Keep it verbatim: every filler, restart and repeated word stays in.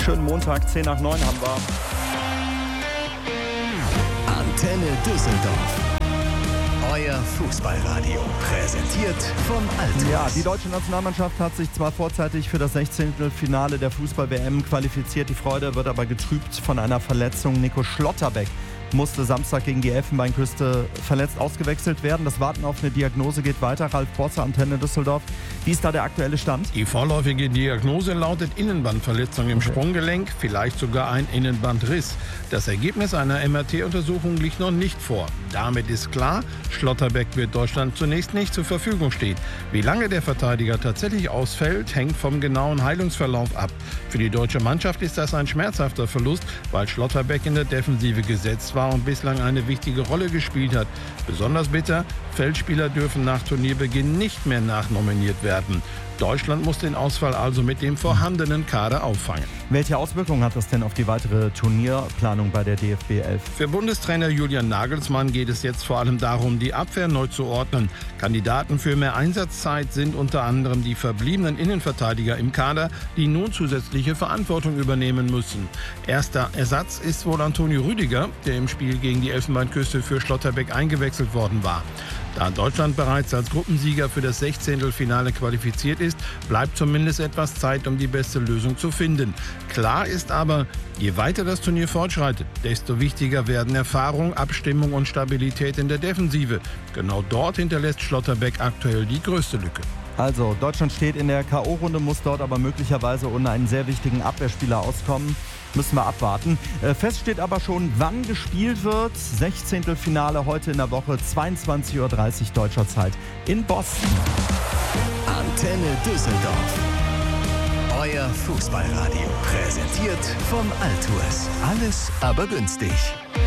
Schönen Montag, zehn nach neun haben wir. Antenne Düsseldorf. Euer Fußballradio, präsentiert von Altus. Ja, die deutsche Nationalmannschaft hat sich zwar vorzeitig für das Sechzehntelfinale der Fußball-W M qualifiziert, die Freude wird aber getrübt von einer Verletzung. Nico Schlotterbeck musste Samstag gegen die Elfenbeinküste verletzt ausgewechselt werden. Das Warten auf eine Diagnose geht weiter. Ralf Bosse, Antenne Düsseldorf. Wie ist da der aktuelle Stand? Die vorläufige Diagnose lautet Innenbandverletzung im Okay. Sprunggelenk, vielleicht sogar ein Innenbandriss. Das Ergebnis einer M R T-Untersuchung liegt noch nicht vor. Damit ist klar, Schlotterbeck wird Deutschland zunächst nicht zur Verfügung stehen. Wie lange der Verteidiger tatsächlich ausfällt, hängt vom genauen Heilungsverlauf ab. Für die deutsche Mannschaft ist das ein schmerzhafter Verlust, weil Schlotterbeck in der Defensive gesetzt war und bislang eine wichtige Rolle gespielt hat. Besonders bitter, Feldspieler dürfen nach Turnierbeginn nicht mehr nachnominiert werden. Deutschland muss den Ausfall also mit dem vorhandenen Kader auffangen. Welche Auswirkungen hat das denn auf die weitere Turnierplanung bei der D F B elf? Für Bundestrainer Julian Nagelsmann geht es jetzt vor allem darum, die Abwehr neu zu ordnen. Kandidaten für mehr Einsatzzeit sind unter anderem die verbliebenen Innenverteidiger im Kader, die nun zusätzliche Verantwortung übernehmen müssen. Erster Ersatz ist wohl Antonio Rüdiger, der im Spiel gegen die Elfenbeinküste für Schlotterbeck eingewechselt worden war. Da Deutschland bereits als Gruppensieger für das Sechzehntelfinale qualifiziert ist, bleibt zumindest etwas Zeit, um die beste Lösung zu finden. Klar ist aber, je weiter das Turnier fortschreitet, desto wichtiger werden Erfahrung, Abstimmung und Stabilität in der Defensive. Genau dort hinterlässt Schlotterbeck aktuell die größte Lücke. Also, Deutschland steht in der K O-Runde, muss dort aber möglicherweise ohne einen sehr wichtigen Abwehrspieler auskommen. Müssen wir abwarten. Äh, fest steht aber schon, wann gespielt wird. Sechzehntelfinale heute in der Woche, zweiundzwanzig Uhr dreißig deutscher Zeit in Boston. Antenne Düsseldorf. Euer Fußballradio, präsentiert von Altus. Alles aber günstig.